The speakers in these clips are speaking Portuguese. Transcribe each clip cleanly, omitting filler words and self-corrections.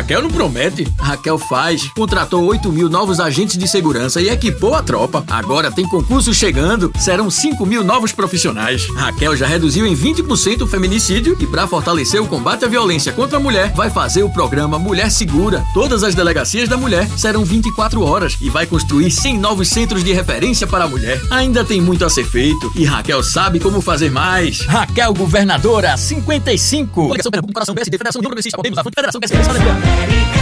Raquel não promete. Raquel faz. Contratou 8 mil novos agentes de segurança e equipou a tropa. Agora tem concurso chegando. Serão 5 mil novos profissionais. Raquel já reduziu em 20% o feminicídio e, para fortalecer o combate à violência contra a mulher, vai fazer o programa Mulher Segura. Todas as delegacias da mulher serão 24 horas e vai construir 100 novos centros de referência para a mulher. Ainda tem muito a ser feito e Raquel sabe como fazer mais. Raquel Governadora 55. Coligação Pernambuco, Comparação PSD, Federação União Progressista, Podemos, Avante, Federação PSD.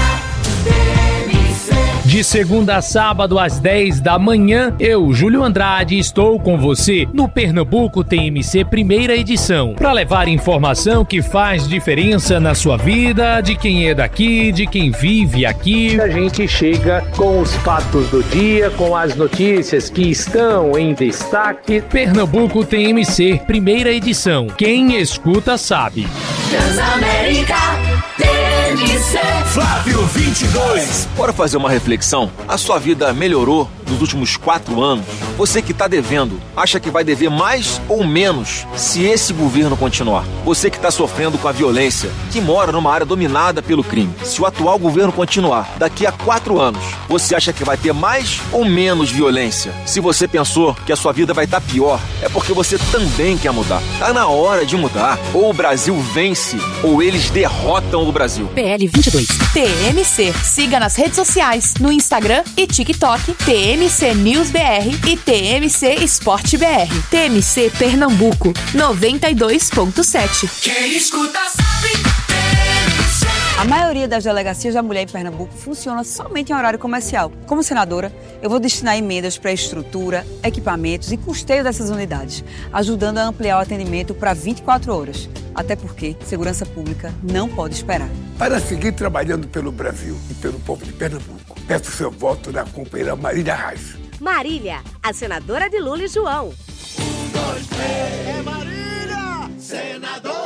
De segunda a sábado às 10 da manhã, eu, Júlio Andrade, estou com você no Pernambuco TMC primeira edição, para levar informação que faz diferença na sua vida, de quem é daqui, de quem vive aqui. A gente chega com os fatos do dia, com as notícias que estão em destaque. Pernambuco TMC primeira edição. Quem escuta sabe. Transamérica TMC. Flávio 22. Bora fazer uma reflexão? A sua vida melhorou nos últimos 4 anos? Você que está devendo, acha que vai dever mais ou menos se esse governo continuar? Você que está sofrendo com a violência, que mora numa área dominada pelo crime, se o atual governo continuar, daqui a 4 anos, você acha que vai ter mais ou menos violência? Se você pensou que a sua vida vai estar pior, é porque você também quer mudar. Tá na hora de mudar. Ou o Brasil vence, ou eles derrotam o Brasil. PL 22. TMC. Siga nas redes sociais, no Instagram e TikTok, TMC News BR e TMC Esporte BR. TMC Pernambuco 92.7. Quem escuta sabe. TMC. A maioria das delegacias da mulher em Pernambuco funciona somente em horário comercial. Como senadora, eu vou destinar emendas para estrutura, equipamentos e custeio dessas unidades, ajudando a ampliar o atendimento para 24 horas. Até porque segurança pública não pode esperar. Para seguir trabalhando pelo Brasil e pelo povo de Pernambuco, peço seu voto na companheira Marília Reis. Marília, a senadora de Lula e João. 1, 2, 3. É Marília, senadora.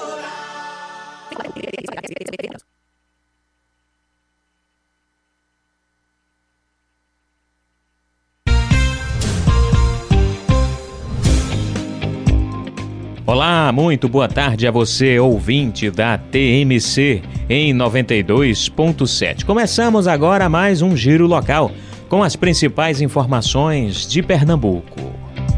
Olá, muito boa tarde a você, ouvinte da TMC em 92.7. Começamos agora mais um giro local com as principais informações de Pernambuco.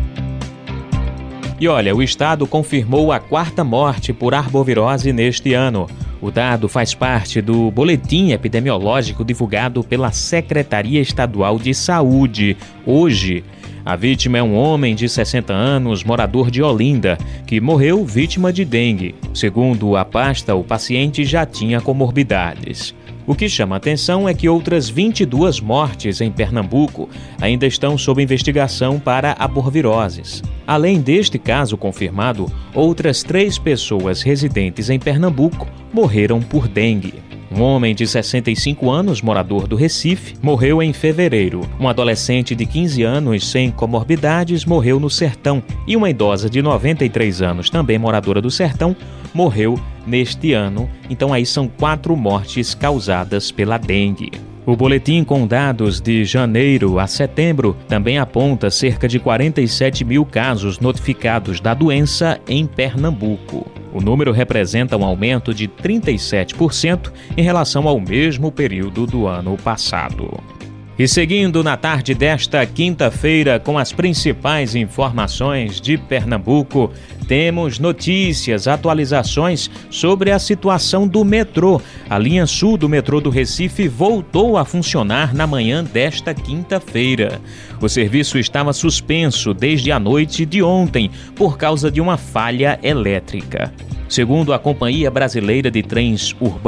E olha, o estado confirmou a 4ª morte por arbovirose neste ano. O dado faz parte do boletim epidemiológico divulgado pela Secretaria Estadual de Saúde hoje. A vítima é um homem de 60 anos, morador de Olinda, que morreu vítima de dengue. Segundo a pasta, o paciente já tinha comorbidades. O que chama a atenção é que outras 22 mortes em Pernambuco ainda estão sob investigação para arboviroses. Além deste caso confirmado, outras 3 pessoas residentes em Pernambuco morreram por dengue. Um homem de 65 anos, morador do Recife, morreu em fevereiro. Um adolescente de 15 anos sem comorbidades morreu no Sertão. E uma idosa de 93 anos, também moradora do Sertão, morreu neste ano. Então aí são 4 mortes causadas pela dengue. O boletim com dados de janeiro a setembro também aponta cerca de 47 mil casos notificados da doença em Pernambuco. O número representa um aumento de 37% em relação ao mesmo período do ano passado. E seguindo na tarde desta quinta-feira com as principais informações de Pernambuco, temos notícias, atualizações sobre a situação do metrô. A linha sul do metrô do Recife voltou a funcionar na manhã desta quinta-feira. O serviço estava suspenso desde a noite de ontem por causa de uma falha elétrica. Segundo a Companhia Brasileira de Trens Urbanos,